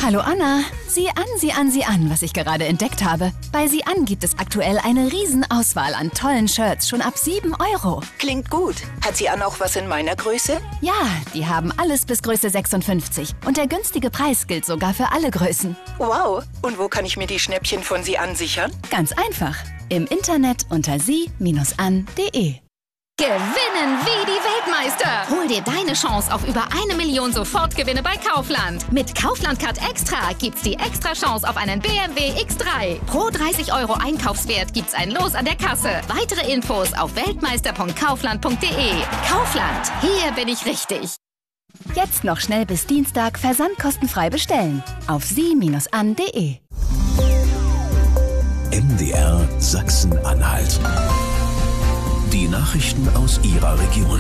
Hallo Anna. Sieh an, was ich gerade entdeckt habe. Bei Sieh an gibt es aktuell eine Riesenauswahl an tollen Shirts, schon ab 7 €. Klingt gut. Hat Sie an auch was in meiner Größe? Ja, die haben alles bis Größe 56. Und der günstige Preis gilt sogar für alle Größen. Wow. Und wo kann ich mir die Schnäppchen von Sie an sichern? Ganz einfach. Im Internet unter sie-an.de. Gewinnen wie die Weltmeister! Hol dir deine Chance auf über 1 Million Sofortgewinne bei Kaufland. Mit Kaufland Card Extra gibt's die extra Chance auf einen BMW X3. Pro 30 € Einkaufswert gibt's ein Los an der Kasse. Weitere Infos auf weltmeister.kaufland.de. Kaufland, hier bin ich richtig. Jetzt noch schnell bis Dienstag versandkostenfrei bestellen. Auf sie-an.de. MDR Sachsen-Anhalt. Die Nachrichten aus Ihrer Region.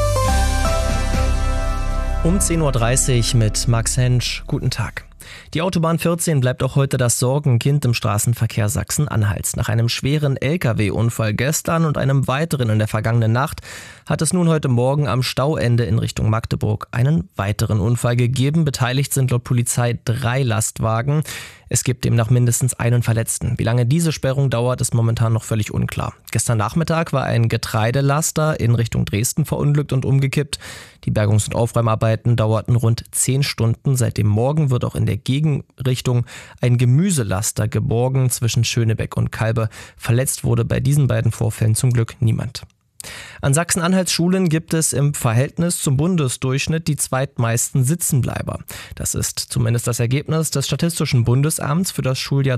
Um 10:30 Uhr mit Max Hensch. Guten Tag. Die Autobahn 14 bleibt auch heute das Sorgenkind im Straßenverkehr Sachsen-Anhalts. Nach einem schweren Lkw-Unfall gestern und einem weiteren in der vergangenen Nacht hat es nun heute Morgen am Stauende in Richtung Magdeburg einen weiteren Unfall gegeben. Beteiligt sind laut Polizei 3 Lastwagen. Es gibt demnach mindestens einen Verletzten. Wie lange diese Sperrung dauert, ist momentan noch völlig unklar. Gestern Nachmittag war ein Getreidelaster in Richtung Dresden verunglückt und umgekippt. Die Bergungs- und Aufräumarbeiten dauerten rund 10 Stunden. Seit dem Morgen wird auch in der Gegenrichtung ein Gemüselaster geborgen zwischen Schönebeck und Kalbe. Verletzt wurde bei diesen beiden Vorfällen zum Glück niemand. An Sachsen-Anhalts Schulen gibt es im Verhältnis zum Bundesdurchschnitt die zweitmeisten Sitzenbleiber. Das ist zumindest das Ergebnis des Statistischen Bundesamts für das Schuljahr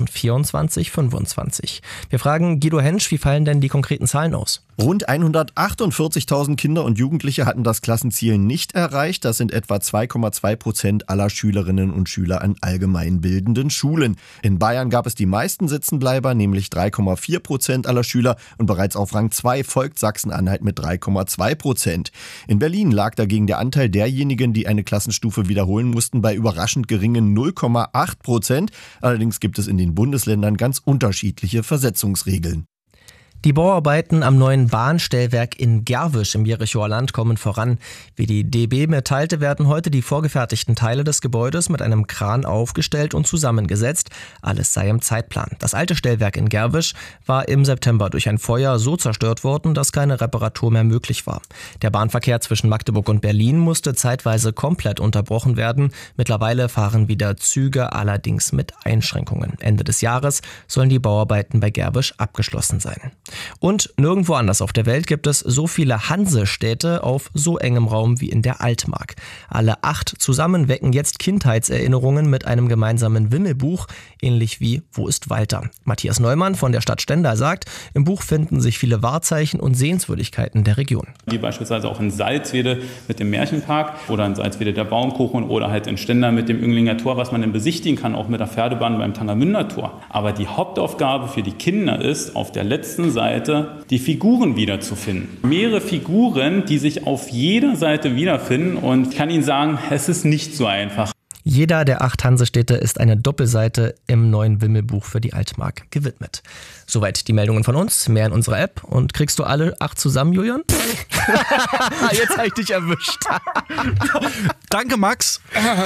2024/25. Wir fragen Guido Hensch, wie fallen denn die konkreten Zahlen aus? Rund 148.000 Kinder und Jugendliche hatten das Klassenziel nicht erreicht. Das sind etwa 2,2% aller Schülerinnen und Schüler an allgemeinbildenden Schulen. In Bayern gab es die meisten Sitzenbleiber, nämlich 3,4% aller Schüler. Und bereits auf Rang 2 folgt Sachsen-Anhalt mit 3,2%. In Berlin lag dagegen der Anteil derjenigen, die eine Klassenstufe wiederholen mussten, bei überraschend geringen 0,8%. Allerdings gibt es in den Bundesländern ganz unterschiedliche Versetzungsregeln. Die Bauarbeiten am neuen Bahnstellwerk in Gerwisch im Jerichower Land kommen voran. Wie die DB mitteilte, werden heute die vorgefertigten Teile des Gebäudes mit einem Kran aufgestellt und zusammengesetzt. Alles sei im Zeitplan. Das alte Stellwerk in Gerwisch war im September durch ein Feuer so zerstört worden, dass keine Reparatur mehr möglich war. Der Bahnverkehr zwischen Magdeburg und Berlin musste zeitweise komplett unterbrochen werden. Mittlerweile fahren wieder Züge, allerdings mit Einschränkungen. Ende des Jahres sollen die Bauarbeiten bei Gerwisch abgeschlossen sein. Und nirgendwo anders auf der Welt gibt es so viele Hansestädte auf so engem Raum wie in der Altmark. Alle 8 zusammen wecken jetzt Kindheitserinnerungen mit einem gemeinsamen Wimmelbuch, ähnlich wie Wo ist Walter? Matthias Neumann von der Stadt Stendal sagt, im Buch finden sich viele Wahrzeichen und Sehenswürdigkeiten der Region. Wie beispielsweise auch in Salzwede mit dem Märchenpark oder in Salzwede der Baumkuchen oder halt in Stendal mit dem Ünglinger Tor, was man dann besichtigen kann, auch mit der Pferdebahn beim Tangermünder Tor. Aber die Hauptaufgabe für die Kinder ist, auf der letzten Seite die Figuren wiederzufinden. Mehrere Figuren, die sich auf jeder Seite wiederfinden, und ich kann Ihnen sagen, es ist nicht so einfach. Jeder der 8 Hansestädte ist eine Doppelseite im neuen Wimmelbuch für die Altmark gewidmet. Soweit die Meldungen von uns, mehr in unserer App. Und kriegst du alle 8 zusammen, Julian? Jetzt habe ich dich erwischt. Danke, Max.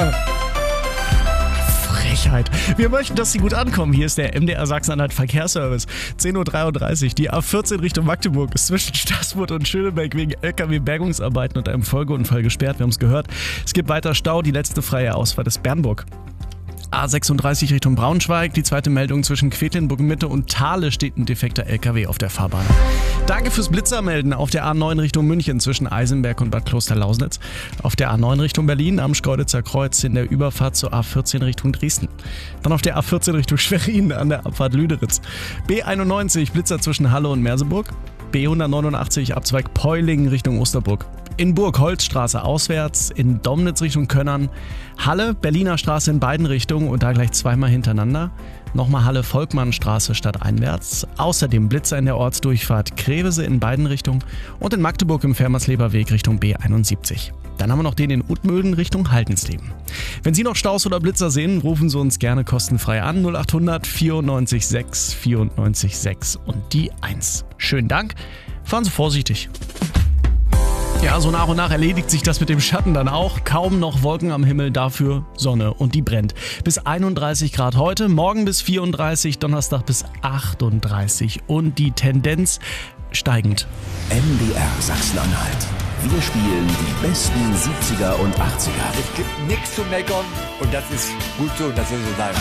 Frechheit. Wir möchten, dass Sie gut ankommen. Hier ist der MDR Sachsen-Anhalt Verkehrsservice. 10:33 Uhr. Die A14 Richtung Magdeburg ist zwischen Staßburg und Schönebeck wegen LKW-Bergungsarbeiten und einem Folgeunfall gesperrt. Wir haben es gehört. Es gibt weiter Stau. Die letzte freie Ausfahrt ist Bernburg. A36 Richtung Braunschweig. Die zweite Meldung zwischen Quedlinburg-Mitte und Thale steht ein defekter LKW auf der Fahrbahn. Danke fürs Blitzermelden auf der A9 Richtung München zwischen Eisenberg und Bad Klosterlausnitz. Auf der A9 Richtung Berlin am Schkeuditzer Kreuz in der Überfahrt zur A14 Richtung Dresden. Dann auf der A14 Richtung Schwerin an der Abfahrt Lüderitz. B91 Blitzer zwischen Halle und Merseburg. B189 Abzweig Peuling Richtung Osterburg. In Burg Holzstraße auswärts, in Domnitz Richtung Könnern, Halle, Berliner Straße in beiden Richtungen und da gleich zweimal hintereinander. Nochmal Halle Volkmannstraße stadteinwärts. Außerdem Blitzer in der Ortsdurchfahrt Krevese in beiden Richtungen und in Magdeburg im Fermersleber Weg Richtung B71. Dann haben wir noch den in Utmülden Richtung Haltensleben. Wenn Sie noch Staus oder Blitzer sehen, rufen Sie uns gerne kostenfrei an. 0800 94 6 94 6 und die 1. Schönen Dank. Fahren Sie vorsichtig. Ja, so nach und nach erledigt sich das mit dem Schatten dann auch. Kaum noch Wolken am Himmel, dafür Sonne und die brennt. Bis 31 Grad heute, morgen bis 34, Donnerstag bis 38 und die Tendenz steigend. MDR Sachsen-Anhalt. Wir spielen die besten 70er und 80er. Es gibt nichts zu meckern und das ist gut so und das soll so sein.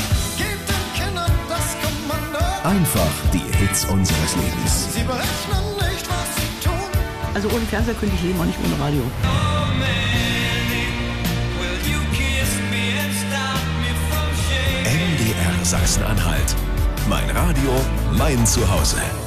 Einfach die Hits unseres Lebens. Sie berechnen nicht, was sie tun. Also ohne Fernseher könnte ich leben, auch nicht ohne Radio. MDR Sachsen-Anhalt. Mein Radio, mein Zuhause.